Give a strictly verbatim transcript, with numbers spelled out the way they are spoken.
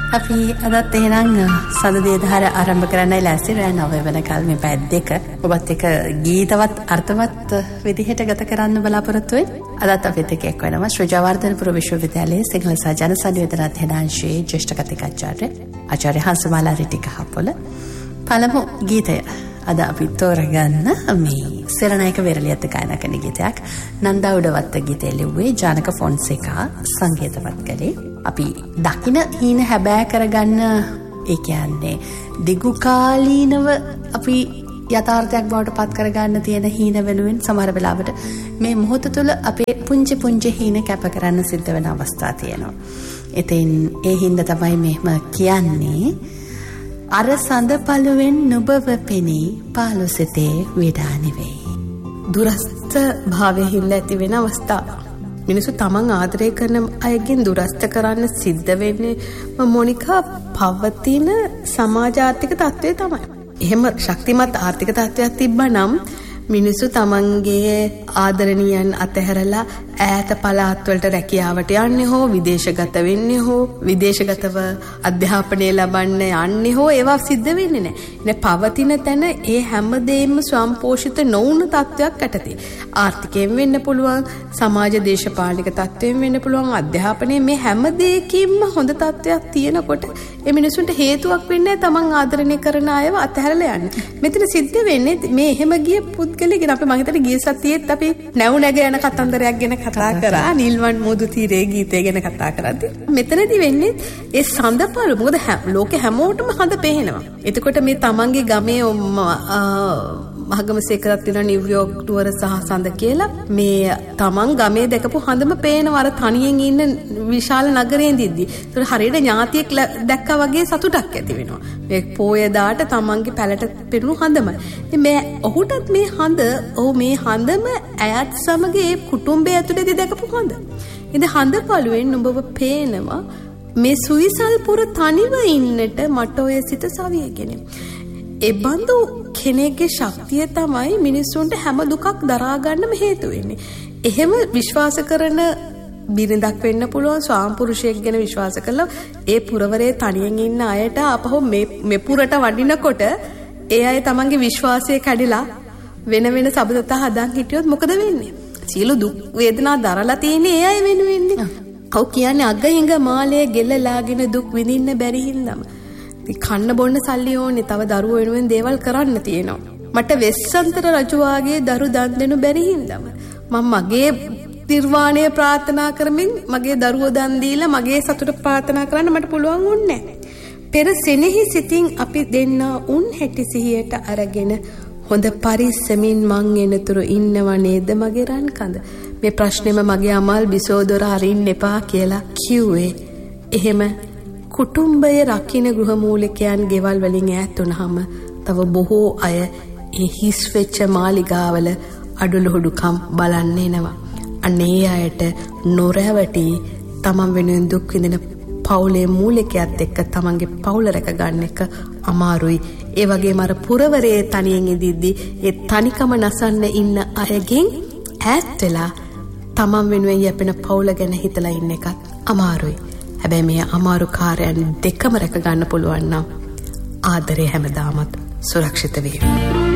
අපි අදත් එහෙනම් සඳදේධාර ආරම්භ කරන්නයි ලෑස්ති. රෑ නව වෙනකල් මේ පැය දෙක ඔබත් එක්ක ගීතවත් අර්ථවත් විදිහට ගත කරන්න බලාපොරොත්තු වෙයි. අදත් අපිත් එක්ක එක් වෙනවා ශ්‍රී ජයවර්ධනපුර විශ්වවිද්‍යාලයේ සිංහල සහ ජන සංවේදන අධ්‍යනාංශයේ ජ්‍යෙෂ්ඨ කතිකාචාර්ය ආචාර්ය හංසමාලා රිටිකහපොළ. පළමු ගීතය අද අපි තෝරගන්න මේ සෙරණයික වෙරළියත් ගායනා කරන ගීතයක්. නන්දා උඩවත්ත ගීතය ලිව්වේ ජානක ෆොන්සේකා, සංගීතවත් කළේ. අපි දකින හීන හැබෑ කරගන්න, ඒ කියන්නේ දිගු කාලීනව අපි යථාර්ථයක් බවට පත් කරගන්න තියෙන හීන වෙනුවෙන් සමහර වෙලාවට මේ මොහොත තුළ අපේ පුංචි පුංචි හීන කැප කරන්න සිද්ධ වෙන අවස්ථා තියෙනවා. ඉතින් ඒ හින්දා තමයි මෙහෙම කියන්නේ. අර සඳ පළුවෙන් නුඹව පෙනී පාලොසිතේ විඩා නෙවෙයි. දුරස්ත භාවයේ හින්දා ඇති වෙන අවස්ථා. මිනිස්සු තමන් ආදරය කරන අයගෙන් දුරස්ත කරන්න සිද්ධ වෙන්නේ මොනිකා පවතින සමාජ ආර්ථික තත්ත්වය තමයි. එහෙම ශක්තිමත් ආර්ථික තත්ත්වයක් තිබ්බනම් මිනිස්සු තමන්ගේ ආදරණීයන් අතහැරලා ඈත පළාත් වලට රැකියාවට යන්නේ හෝ විදේශගත වෙන්නේ හෝ විදේශගතව අධ්‍යාපනය ලබන්න යන්නේ හෝ ඒවා සිද්ධ වෙන්නේ නැහැ. නේ පවතින තැන ඒ හැමදේම ස්වයංපෝෂිත නොවුණු තත්ත්වයක් යටතේ ආර්ථිකයෙන් වෙන්න පුළුවන්, සමාජ දේශපාලනික තත්ත්වයෙන් වෙන්න පුළුවන්, අධ්‍යාපනයේ මේ හැම දෙයකින්ම හොඳ තත්ත්වයක් තියෙනකොට ඒ මිනිසුන්ට හේතුවක් වෙන්නේ තමන් ආදරණය කරන අයව අතහැරලා යන්න. මෙතන සිද්ධ වෙන්නේ මේ එහෙම ගිය පුද්ගලෙක්ගෙන අපි මම හිතන්නේ ගිය සතියේත් අපි නැව් නැග යන කතන්දරයක් ගැන කතා කරා. නිල්වන් මුදු තීරේ ගීතය ගැන කතා කරද්දී මෙතනදී වෙන්නේ ඒ සඳපළු. මොකද ලෝකේ හැමෝටම හඳ පේනවා. එතකොට මේ තමන්ගේ ගමේ මහගමසේකරත් තියෙන නිව්යෝක් නුවර සහ සඳ කියලා මේ තමන් ගමේ දැකපු හඳම පේනවා අර තනියෙන් ඉන්න විශාල නගරේ ඉඳිද්දි. ඒතර හරියට ඥාතියෙක් දැක්කා වගේ සතුටක් ඇති වෙනවා. මේ පෝය දාට තමන්ගේ පැලට පෙනුණු හඳමයි. ඉතින් මේ ඔහුටත් මේ හඳ ඔහු මේ හඳම ඇයත් සමග ඒ කුටුම්බය ඇතුළේදී දැකපු හඳ. ඉතින් හඳ පළුවෙන් නුඹව පේනවා මේ සුවිසල් පුර තනිව ඉන්නට මට ඔය සිත සවියගෙන. ඒ බඳු කෙනෙක්ගේ ශක්තිය තමයි මිනිස්සුන්ට හැම දුකක් දරා ගන්නම හේතු වෙන්නේ. එහෙම විශ්වාස කරන බිරිඳක් වෙන්න පුළුවන් ස්වාම්පුරුෂයෙක් ගැන විශ්වාස කළා ඒ පුරවරේ තනියෙන් ඉන්න අයට අපහො මේ මේ පුරට වඩිනකොට ඒ අය තමන්ගේ විශ්වාසය කැඩිලා වෙන වෙන සබඳතා හදන් හිටියොත් මොකද වෙන්නේ? සියලු දුක් වේදනා දරලා තියෙන්නේ ඒ අය වෙනුවෙන්නේ. කව් කියන්නේ අගහිඟ මාලයේ ගෙලලාගෙන දුක් විඳින්න බැරි හින්දාම. කන්න බොන්න සල්ලි ඕනේ, තව දරුවෝ වෙනුවෙන් දේවල් කරන්න තියෙනවා. මට වෙස්සන්තර රජුවාගේ දරු දන් දෙනු බැරි හින්දාම මම මගේ නිර්වාණය ප්‍රාර්ථනා කරමින් මගේ දරුවෝ දන් දීලා මගේ සතුට ප්‍රාර්ථනා කරන්න මට පුළුවන් වුණේ නැහැ. පෙර සෙනෙහි සිතින් අපි දෙන්න උන් හැටි සිහියට අරගෙන හොඳ පරිස්සමින් මං එනතුරු ඉන්නව නේද මගේ රන් කඳ. මේ ප්‍රශ්නේම මගේ අමල් බිසෝදොර අරින්න එපා කියලා කිව්වේ. එහෙම කුටුම්බයේ රකින්න ගෘහමූලිකයන් ගෙවල් වලින් ඈත් වුනහම තව බොහෝ අය ඒ හිස් වෙච්ච මාලිගාවල අඩලුහුඩුකම් බලන්න එනවා. අනේ අයට නොරැවටි තමන් වෙනුවෙන් දුක් විඳින පවුලේ මූලිකයාත් එක්ක තමන්ගේ පවුල රැක ගන්න එක අමාරුයි. ඒ වගේම අර පුරවරේ තනියෙන් ඉඳිද්දි ඒ තනිකම නසන්න ඉන්න අයගෙන් ඈත් වෙලා තමන් වෙනුවෙන් යැපෙන පවුල ගැන හිතලා ඉන්න එකත් අමාරුයි. හැබැයි මේ අමාරු කාර්යයන් දෙකම රැක ගන්න පුළුවන් නම් ආදරේ හැමදාමත් සුරක්ෂිත වේවි.